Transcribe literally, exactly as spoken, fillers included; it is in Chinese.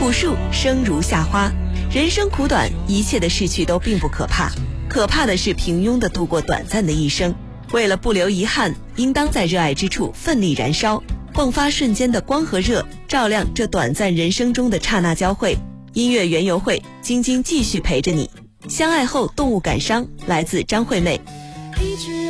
古树生如夏花，人生苦短，一切的逝去都并不可怕，可怕的是平庸的度过短暂的一生。为了不留遗憾，应当在热爱之处奋力燃烧，迸发瞬间的光和热，照亮这短暂人生中的刹那交汇。音乐园游会，晶晶继续陪着你。相爱后动物感伤，来自张惠妹。